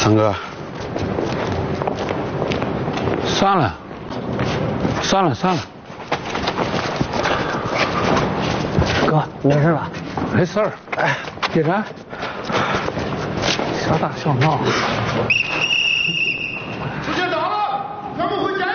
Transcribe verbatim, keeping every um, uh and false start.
强哥，算了，算了算了。 哥，没事吧？ 没事儿。哎，叶然，小打小闹。 时间到了，咱们回家。